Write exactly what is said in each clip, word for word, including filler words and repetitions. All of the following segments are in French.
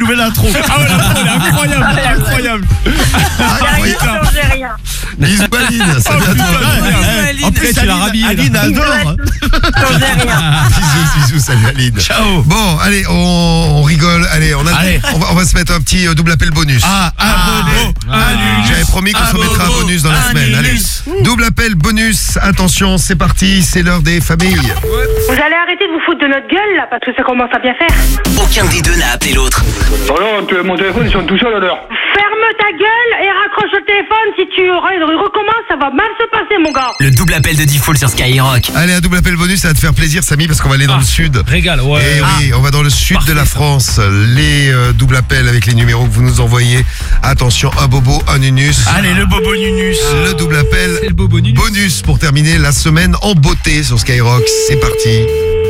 nouvelle intro. Ah ouais, l'intro, elle est incroyable, incroyable. Incroyable. Rien. Bisous Aline, salut à toi. En plus, tu l'as rhabillée. Aline adore. Bisous, bisous, salut Aline. Ciao. Bon, allez, on, on rigole. Allez, on, a, Allez. On, va, on va se mettre un petit euh, double appel bonus. Ah, abonné. J'avais promis qu'on se mettra un bonus dans la semaine. Allez, double appel bonus. Attention, c'est parti, c'est l'heure des familles. Vous allez arrêter de vous foutre de notre gueule là, parce que ça commence à bien faire. Aucun des deux n'a appelé l'autre. Oh non, tu- mon téléphone, ils sont tout seuls alors. Ferme ta gueule et raccroche le téléphone. Si tu re- recommences, ça va mal se passer, mon gars. Le double appel de Diffoul sur Skyrock. Allez, un double appel bonus, ça va te faire plaisir, Samy, parce qu'on va aller dans Ah, le sud. Régale, ouais. Et oui, on va dans le sud Parfait, de la ça. France. Les euh, doubles appels avec les numéros que vous nous envoyez. Attention, un bobo, un nunus. Allez, le bobo nunus. Le double appel C'est le bobo nunus. bonus pour terminer la semaine en beauté sur Skyrock. C'est parti.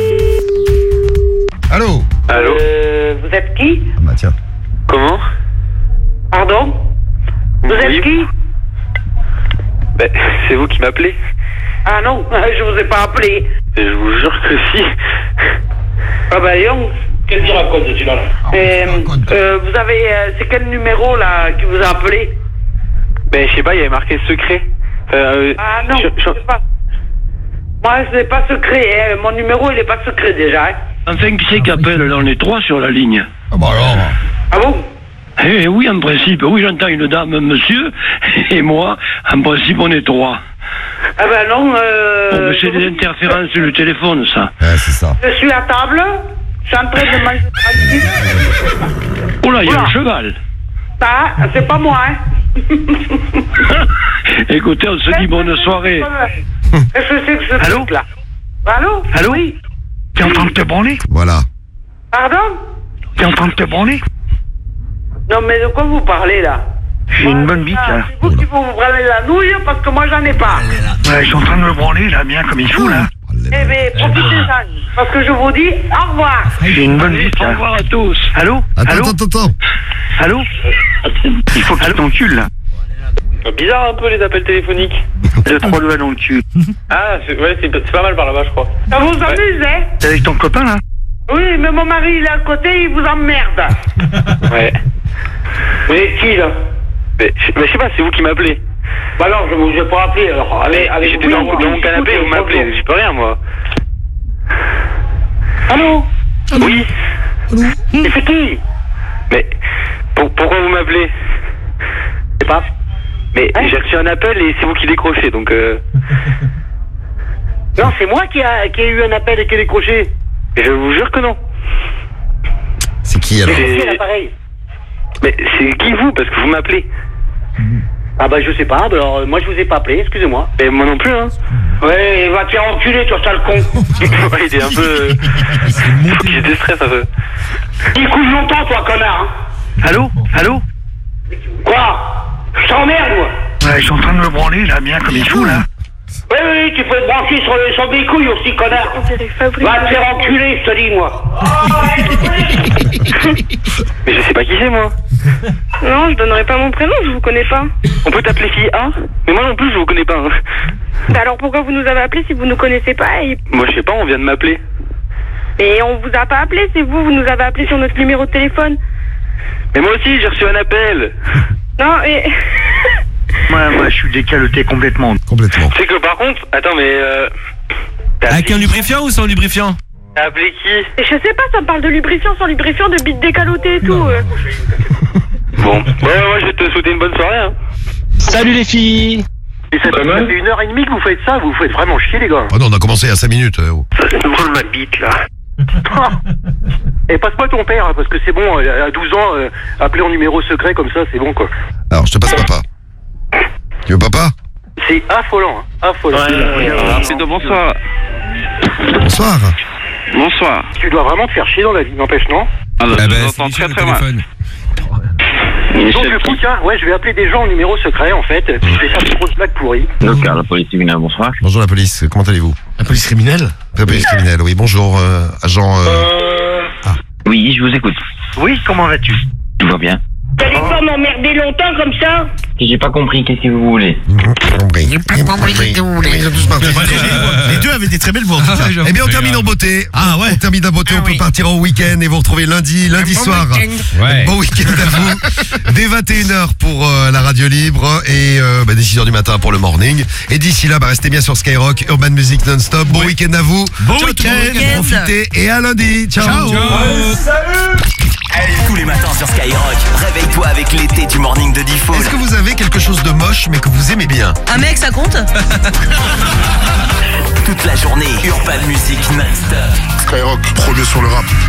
Allô? Allô? Euh, vous êtes qui? Ah bah tiens. Comment? Pardon? Vous Oui. êtes qui? Ben, c'est vous qui m'appelez. Ah non, je vous ai pas appelé. Je vous jure que si. Ah bah Lyon. Qu'est-ce qu'il raconte celui-là? Euh, euh, vous avez... euh, c'est quel numéro là qui vous a appelé? Ben, je sais pas, il y avait marqué secret. Euh, Ah non, je- je- c'est pas... Moi, c'est pas secret, hein. Mon numéro, il est pas secret déjà, hein. Enfin, qui c'est qui appelle? Là, on est trois sur la ligne. Ah bah alors. Ah bon? Eh oui, en principe. Oui, j'entends une dame, monsieur, et moi, en principe, on est trois. Ah ben non, euh... Bon, mais c'est des interférences sur le téléphone, ça. Ouais, c'est ça. Je suis à table, je suis en train de manger tranquille. Oh là, il y a Oula. un cheval. Ah, c'est pas moi, hein. Écoutez, on se dit bonne soirée. Qu'est-ce que c'est que ce Allô? truc là? Allô? Allô? Oui. T'es en train de te branler? Voilà. Pardon? T'es en train de te branler? Non mais de quoi vous parlez là? J'ai une bonne bite, là. C'est vous qui vous prenez la nouille parce que moi j'en ai pas. Ouais, je suis en train de me branler, là, bien comme il faut, là. Eh bien, profitez-en, parce que je vous dis au revoir. J'ai une bonne bite, là. Au revoir à tous. Allô? Attends, Allô? attends, attends. Allô? Il faut que tu t'encules, là. Bizarre un peu les appels téléphoniques. Deux, trois doigts dans le cul. Ah, c'est, ouais, c'est, c'est pas mal par là-bas, je crois. Ça vous amuse, hein? T'es avec ton copain, là? Oui, mais mon mari il est à côté, il vous emmerde. Ouais. Vous êtes qui là? Mais je mais je sais pas, c'est vous qui m'appelez. Bah non, je vous ai pas appelé alors. Allez, allez. J'étais oui, dans, oui, dans mon canapé, écoutez, vous m'appelez. bonjour. J'y peux rien, moi. Allô? Oui. Et c'est qui? Mais pour- pourquoi vous m'appelez? Je sais pas. Mais Hein? j'ai reçu un appel et c'est vous qui décrochez, donc euh... Non, c'est moi qui a, qui a eu un appel et qui a décroché. je vous jure que non. C'est qui alors? Mais- C'est l'appareil. Mais c'est qui vous? Parce que vous m'appelez. Ah bah je sais pas, bah alors euh, moi je vous ai pas appelé, excusez-moi. Et moi non plus, hein. Ouais, va te faire enculer, toi sale con. Ouais, il est un peu... euh, Faut qu'il se déstresse un peu. Il couche longtemps, toi, connard. Hein. Allô? Allô? Quoi? Je t'emmerde, moi. Ouais, je suis en train de me branler, là, bien comme il faut, là. Oui, oui, tu peux te brancher sur, le, sur des couilles aussi, connard. Va te faire enculer, je te dis, moi. Mais je sais pas qui c'est, moi. Non, je donnerai pas mon prénom, je vous connais pas. On peut t'appeler fille A? Mais moi non plus, je vous connais pas. Hein. Bah alors pourquoi vous nous avez appelé si vous nous connaissez pas et... Moi, je sais pas, on vient de m'appeler. Mais on vous a pas appelé, c'est vous, vous nous avez appelé sur notre numéro de téléphone. Mais moi aussi, j'ai reçu un appel. Non, et... Moi, moi, je suis décaloté complètement. Complètement. C'est que par contre... Attends, mais... Euh... T'as Avec appelé... un lubrifiant ou sans lubrifiant? T'as appelé qui? Je sais pas, ça me parle de lubrifiant, sans lubrifiant, de bite décalotée et tout. euh. Bon. Ouais, ouais, je vais te souhaiter une bonne soirée, hein. Salut les filles. Et ça, ça fait une heure et demie que vous faites ça, vous vous faites vraiment chier, les gars. Oh non, on a commencé il y a cinq minutes. euh, oh. Ça se branle ma bite, là. Et passe-moi ton père, hein, parce que c'est bon, à douze ans, euh, appeler en numéro secret comme ça, c'est bon, quoi. Alors, je te passe papa. Tu veux papa? C'est affolant, hein, affolant. C'est de bonsoir. Bonsoir. Bonsoir. Tu dois vraiment te faire chier dans la vie, n'empêche, non? Alors, Ah je bah, vous c'est entends Michel très au très mal. téléphone. Donc, le coup, tiens, ouais, je vais appeler des gens en numéro secret, en fait, puis je vais faire des grosses blagues pourries. Local, la police criminelle, bonsoir. Bonjour la police, comment allez-vous? La police criminelle? La police criminelle, oui, bonjour, euh, agent... Euh... Oui, je vous écoute. Oui, comment vas-tu? Tout va bien. Vous allez pas m'emmerder longtemps comme ça? J'ai pas compris, qu'est-ce que vous voulez? Ils sont tous partis. Les deux avaient des très belles voix. en tout cas. Eh bien, on termine en beauté. Ah ouais. On termine en beauté, on peut partir en week-end et vous retrouver lundi, lundi soir. Ouais. Bon week-end à vous. Dès vingt et une heures pour euh, la radio libre et euh, bah, dès six heures du matin pour le morning. Et d'ici là, bah, restez bien sur Skyrock, Urban Music non-stop. Bon Ouais. week-end à vous. Bon Ciao tout le monde. week-end. Profitez et à lundi. Ciao. Ciao. Tous les matins sur Skyrock, réveille-toi avec l'été du morning de Diffoul. Est-ce que vous avez quelque chose de moche mais que vous aimez bien? Un mec, ça compte? Toute la journée, Urban Music non-stop. Skyrock, premier sur le rap.